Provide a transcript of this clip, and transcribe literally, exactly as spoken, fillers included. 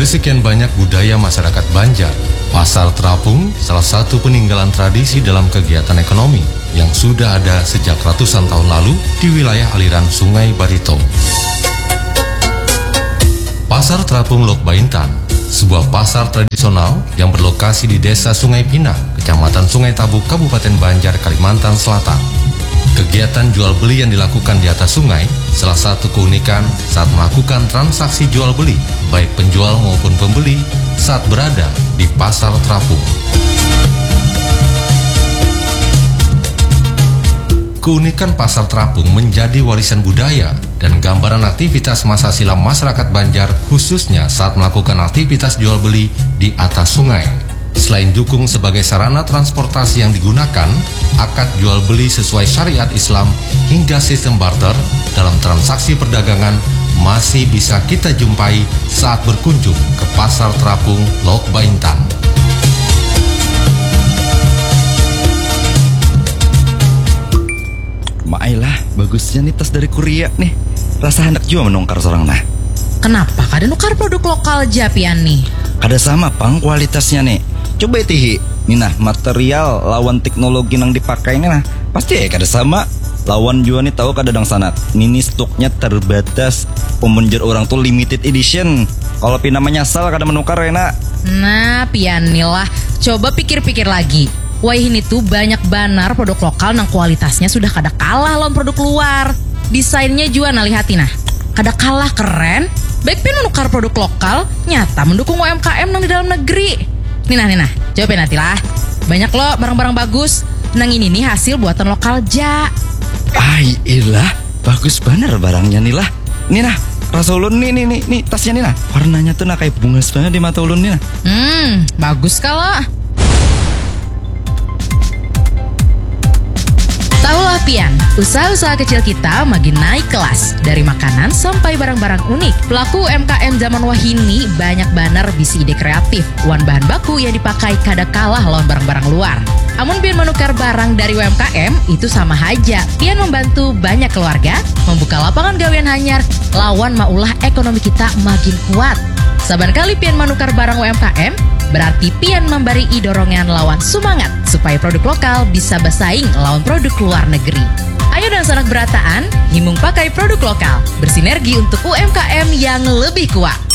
Dari sekian banyak budaya masyarakat Banjar, pasar terapung salah satu peninggalan tradisi dalam kegiatan ekonomi yang sudah ada sejak ratusan tahun lalu di wilayah aliran Sungai Barito. Pasar Terapung Lok Baintan, sebuah pasar tradisional yang berlokasi di Desa Sungai Pinang, Kecamatan Sungai Tabu, Kabupaten Banjar, Kalimantan Selatan. Kegiatan jual beli yang dilakukan di atas sungai salah satu keunikan saat melakukan transaksi jual beli, baik penjual maupun pembeli saat berada di pasar terapung. Keunikan pasar terapung menjadi warisan budaya dan gambaran aktivitas masa silam masyarakat Banjar, khususnya saat melakukan aktivitas jual beli di atas sungai. Selain dukung sebagai sarana transportasi yang digunakan, akad jual beli sesuai syariat Islam hingga sistem barter dalam transaksi perdagangan masih bisa kita jumpai saat berkunjung ke pasar terapung Lok Baintan. Mailah, bagusnya nih tas dari Korea nih. Rasa hendak juga menungkar seorang nah. Kenapa kada nukar produk lokal Japian nih? Kada sama pang kualitasnya nih. Coba tihi, nih nah material lawan teknologi yang dipakai ini nah pasti ya kada sama. Lawan juga nih tahu kada dang sanat. Ini stoknya terbatas. Pemenjer orang tuh limited edition. Kalau pina menyasal kada menukar ya nak. Nah pian nih lah, coba pikir-pikir lagi. Wah ini tuh banyak banar produk lokal yang kualitasnya sudah kada kalah lawan produk luar. Desainnya juga nah lihati nah, kada kalah keren. Baik pin menukar produk lokal, nyata mendukung U M K M nang di dalam negeri. Nih nah, nih nah, coba nanti lah. Banyak loh barang-barang bagus. Nang ini nih hasil buatan lokal ja. Ay ilah, bagus bener barangnya nih lah. Nih nah, rasa ulun nih nih nih nih tasnya nih nah. Warnanya tuh nah kayak bunga banget di mata ulun nih nah. Hmm, bagus kalau. Tahulah pian, usaha-usaha kecil kita makin naik kelas. Dari makanan sampai barang-barang unik. Pelaku U M K M zaman wahini banyak banar bisi ide kreatif. Wan bahan baku yang dipakai kada kalah lawan barang-barang luar. Amun pian menukar barang dari U M K M itu sama aja. Pian membantu banyak keluarga, membuka lapangan gawean hanyar, lawan maulah ekonomi kita makin kuat. Saban kali pian menukar barang U M K M, berarti pian memberi dorongan lawan semangat supaya produk lokal bisa bersaing lawan produk luar negeri. Ayo dan sanak berataan, himung pakai produk lokal, bersinergi untuk U M K M yang lebih kuat.